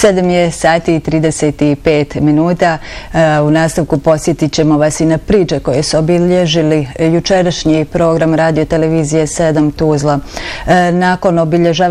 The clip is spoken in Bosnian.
7 je sati i 35 minuta. U nastavku posjetit ćemo vas i na priče koje su obilježili jučerašnji program radio televizije 7 Tuzla. Nakon obilježavanja